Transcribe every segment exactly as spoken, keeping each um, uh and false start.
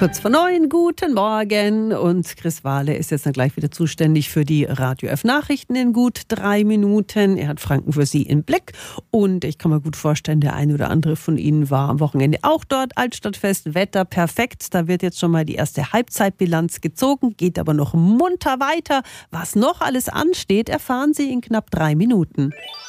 Kurz vor neun, guten Morgen. Und Chris Wahle ist jetzt dann gleich wieder zuständig für die Radio F Nachrichten in gut drei Minuten. Er hat Franken für Sie im Blick. Und ich kann mir gut vorstellen, der eine oder andere von Ihnen war am Wochenende auch dort. Altstadtfest, Wetter perfekt. Da wird jetzt schon mal die erste Halbzeitbilanz gezogen, geht aber noch munter weiter. Was noch alles ansteht, erfahren Sie in knapp drei Minuten.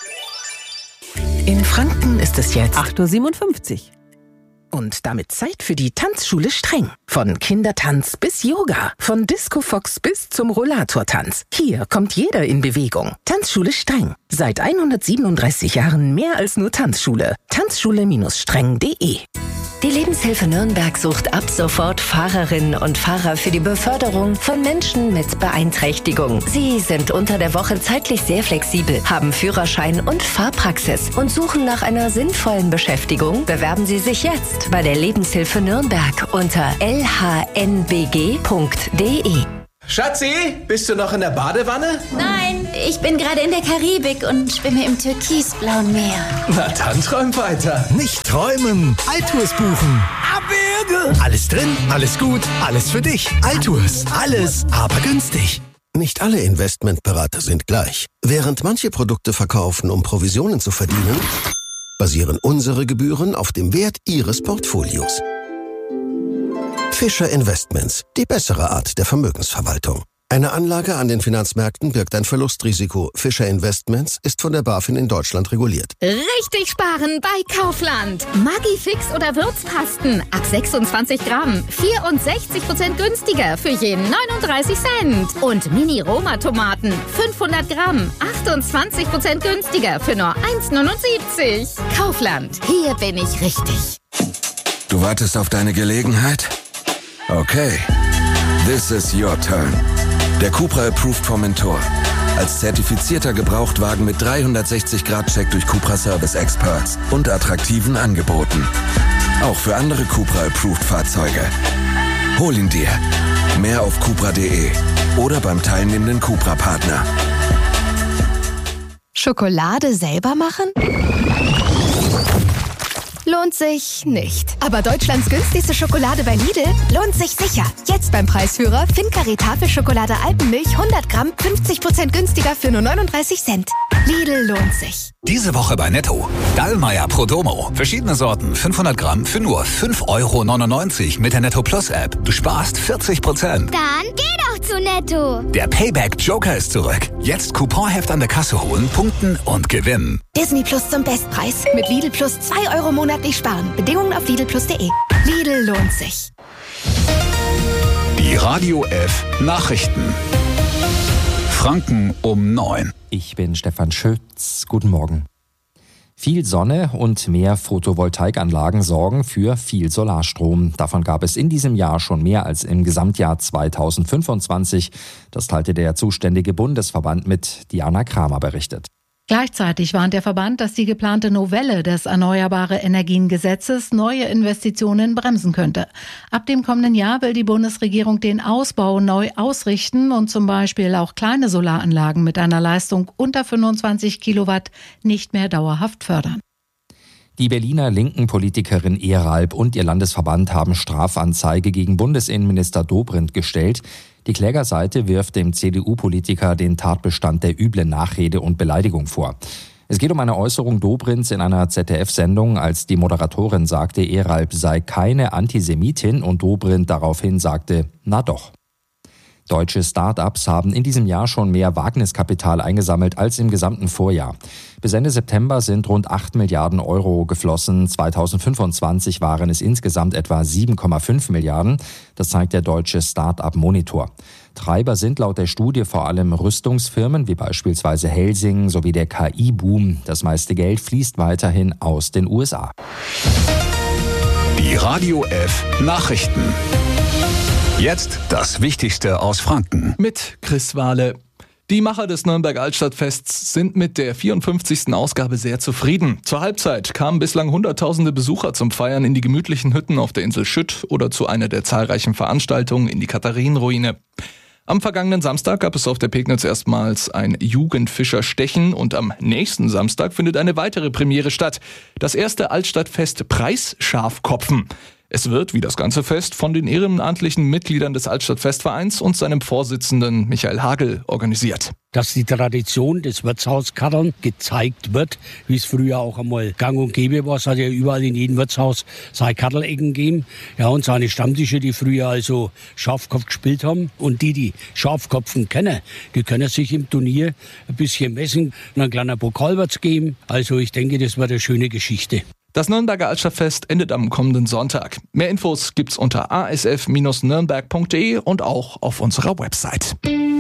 In Franken ist es jetzt acht Uhr siebenundfünfzig. Und damit Zeit für die Tanzschule Streng. Von Kindertanz bis Yoga, von Disco Fox bis zum Rollatortanz. Hier kommt jeder in Bewegung. Tanzschule Streng. Seit hundertsiebenunddreißig Jahren mehr als nur Tanzschule. Tanzschule Streng punkt de. Die Lebenshilfe Nürnberg sucht ab sofort Fahrerinnen und Fahrer für die Beförderung von Menschen mit Beeinträchtigung. Sie sind unter der Woche zeitlich sehr flexibel, haben Führerschein und Fahrpraxis und suchen nach einer sinnvollen Beschäftigung. Bewerben Sie sich jetzt bei der Lebenshilfe Nürnberg unter l h n b g punkt de. Schatzi, bist du noch in der Badewanne? Nein, ich bin gerade in der Karibik und schwimme im türkisblauen Meer. Na dann träum weiter. Nicht träumen, Altours buchen. Abwürge! Alles drin, alles gut, alles für dich. Altours, alles, aber günstig. Nicht alle Investmentberater sind gleich. Während manche Produkte verkaufen, um Provisionen zu verdienen, basieren unsere Gebühren auf dem Wert Ihres Portfolios. Fischer Investments, die bessere Art der Vermögensverwaltung. Eine Anlage an den Finanzmärkten birgt ein Verlustrisiko. Fischer Investments ist von der BaFin in Deutschland reguliert. Richtig sparen bei Kaufland. Maggi-Fix oder Würzpasten ab sechsundzwanzig Gramm. vierundsechzig Prozent günstiger für jeden neununddreißig Cent. Und Mini-Roma-Tomaten fünfhundert Gramm. achtundzwanzig Prozent günstiger für nur eins neunundsiebzig. Kaufland, hier bin ich richtig. Du wartest auf deine Gelegenheit? Okay, this is your turn. Der Cupra Approved Formentor. Als zertifizierter Gebrauchtwagen mit dreihundertsechzig Grad Check durch Cupra Service Experts und attraktiven Angeboten. Auch für andere Cupra Approved Fahrzeuge. Hol ihn dir. Mehr auf cupra punkt de oder beim teilnehmenden Cupra-Partner. Schokolade selber machen? Lohnt sich nicht. Aber Deutschlands günstigste Schokolade bei Lidl lohnt sich sicher. Jetzt beim Preisführer Fincari Tafelschokolade Alpenmilch hundert Gramm fünfzig Prozent günstiger für nur neununddreißig Cent. Lidl lohnt sich. Diese Woche bei Netto. Dallmayr Prodomo. Verschiedene Sorten, fünfhundert Gramm für nur fünf Euro neunundneunzig mit der Netto Plus App. Du sparst vierzig Prozent. Dann geh doch zu Netto. Der Payback Joker ist zurück. Jetzt Couponheft an der Kasse holen, punkten und gewinnen. Disney Plus zum Bestpreis. Mit Lidl Plus zwei Euro monatlich sparen. Bedingungen auf lidl plus punkt de. Lidl lohnt sich. Die Radio F Nachrichten. Franken um neun. Ich bin Stefan Schütz. Guten Morgen. Viel Sonne und mehr Photovoltaikanlagen sorgen für viel Solarstrom. Davon gab es in diesem Jahr schon mehr als im Gesamtjahr zweitausendfünfundzwanzig. Das teilte der zuständige Bundesverband mit. Diana Kramer berichtet. Gleichzeitig warnt der Verband, dass die geplante Novelle des Erneuerbare Energien-Gesetzes neue Investitionen bremsen könnte. Ab dem kommenden Jahr will die Bundesregierung den Ausbau neu ausrichten und zum Beispiel auch kleine Solaranlagen mit einer Leistung unter fünfundzwanzig Kilowatt nicht mehr dauerhaft fördern. Die Berliner linken Politikerin Ehralp und ihr Landesverband haben Strafanzeige gegen Bundesinnenminister Dobrindt gestellt. Die Klägerseite wirft dem C D U-Politiker den Tatbestand der üblen Nachrede und Beleidigung vor. Es geht um eine Äußerung Dobrindts in einer Z D F-Sendung, als die Moderatorin sagte, Ehralp sei keine Antisemitin und Dobrindt daraufhin sagte, na doch. Deutsche Start-ups haben in diesem Jahr schon mehr Wagniskapital eingesammelt als im gesamten Vorjahr. Bis Ende September sind rund acht Milliarden Euro geflossen. zweitausendfünfundzwanzig waren es insgesamt etwa sieben Komma fünf Milliarden. Das zeigt der deutsche Start-up-Monitor. Treiber sind laut der Studie vor allem Rüstungsfirmen wie beispielsweise Helsing sowie der K I-Boom. Das meiste Geld fließt weiterhin aus den U S A. Die Radio F Nachrichten. Jetzt das Wichtigste aus Franken. Mit Chris Wahle. Die Macher des Nürnberg Altstadtfests sind mit der vierundfünfzigsten Ausgabe sehr zufrieden. Zur Halbzeit kamen bislang hunderttausende Besucher zum Feiern in die gemütlichen Hütten auf der Insel Schütt oder zu einer der zahlreichen Veranstaltungen in die Katharinenruine. Am vergangenen Samstag gab es auf der Pegnitz erstmals ein Jugendfischerstechen und am nächsten Samstag findet eine weitere Premiere statt. Das erste Altstadtfest Preisschafkopfen. Es wird, wie das ganze Fest, von den ehrenamtlichen Mitgliedern des Altstadtfestvereins und seinem Vorsitzenden Michael Hagel organisiert. Dass die Tradition des Wirtshauskarteln gezeigt wird, wie es früher auch einmal gang und gäbe war. Es hat ja überall in jedem Wirtshaus seine Kartelecken gegeben. Ja, und seine Stammtische, die früher also Schafkopf gespielt haben. Und die, die Schafkopfen kennen, die können sich im Turnier ein bisschen messen und ein kleiner Pokal wird's geben. Also ich denke, das wird eine schöne Geschichte. Das Nürnberger Altstadtfest endet am kommenden Sonntag. Mehr Infos gibt's unter a s f Bindestrich nürnberg punkt d e und auch auf unserer Website.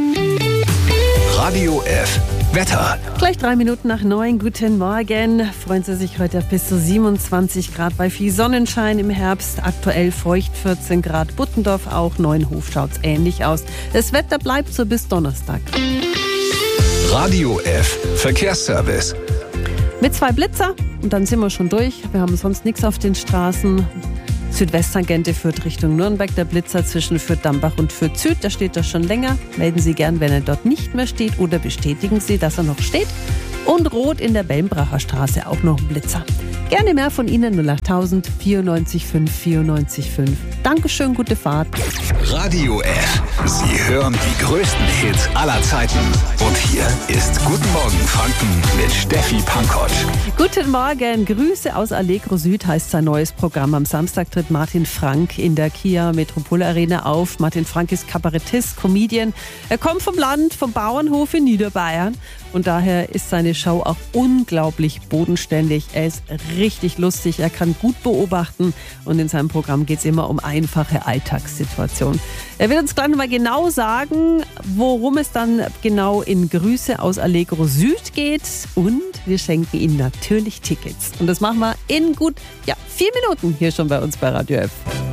Radio F. Wetter. Gleich drei Minuten nach neun. Guten Morgen. Freuen Sie sich heute auf bis zu siebenundzwanzig Grad bei viel Sonnenschein im Herbst. Aktuell feucht vierzehn Grad. Buttendorf auch. Neuenhof schaut's ähnlich aus. Das Wetter bleibt so bis Donnerstag. Radio F. Verkehrsservice. Mit zwei Blitzer und dann sind wir schon durch. Wir haben sonst nichts auf den Straßen. Südwesttangente führt Richtung Nürnberg. Der Blitzer zwischen Fürth-Dambach und Fürth-Süd, da steht er schon länger. Melden Sie gern, wenn er dort nicht mehr steht, oder bestätigen Sie, dass er noch steht. Und rot in der Belmbracher Straße auch noch ein Blitzer. Gerne mehr von Ihnen null achttausend vierundneunzig fünf vierundneunzig fünf. Dankeschön, gute Fahrt. Radio F. Sie hören die größten Hits aller Zeiten. Und hier ist Guten Morgen Franken mit Steffi Pankotsch. Guten Morgen. Grüße aus Allegro Süd heißt sein neues Programm. Am Samstag tritt Martin Frank in der Kia Metropol Arena auf. Martin Frank ist Kabarettist, Comedian. Er kommt vom Land, vom Bauernhof in Niederbayern. Und daher ist seine Show auch unglaublich bodenständig. Er ist richtig lustig, er kann gut beobachten und in seinem Programm geht es immer um einfache Alltagssituationen. Er wird uns gleich mal genau sagen, worum es dann genau in Grüße aus Allegro Süd geht, und wir schenken Ihnen natürlich Tickets. Und das machen wir in gut ja, vier Minuten hier schon bei uns bei Radio F.